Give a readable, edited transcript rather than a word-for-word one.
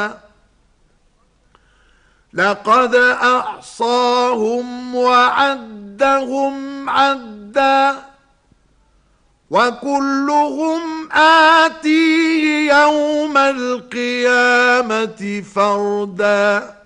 لقد أحصاهم وعدهم عدا وكلهم آتيه يوم القيامة فردا